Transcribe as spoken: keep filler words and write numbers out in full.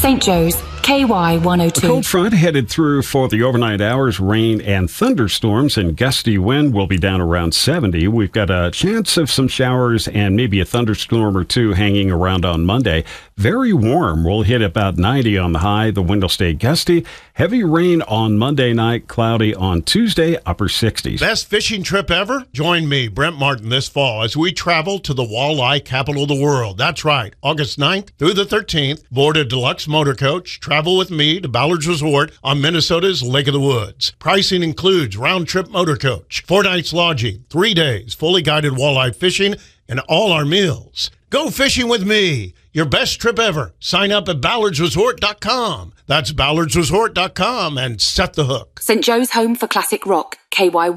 Saint Joe's, K Y one oh two. A cold front headed through for the overnight hours. Rain and thunderstorms and gusty wind will be down around seventy. We've got a chance of some showers and maybe a thunderstorm or two hanging around on Monday. Very warm. We'll hit about ninety on the high. The wind will stay gusty. Heavy rain on Monday night, cloudy on Tuesday, upper sixties. Best fishing trip ever? Join me, Brent Martin, this fall as we travel to the walleye capital of the world. That's right, August ninth through the thirteenth. Board a deluxe motor coach. Travel with me to Ballard's Resort on Minnesota's Lake of the Woods. Pricing includes round-trip motor coach, four nights lodging, three days, fully guided walleye fishing, and all our meals. Go fishing with me. Your best trip ever. Sign up at ballards resort dot com. That's ballards resort dot com and set the hook. Saint Joe's Home for Classic Rock, K Y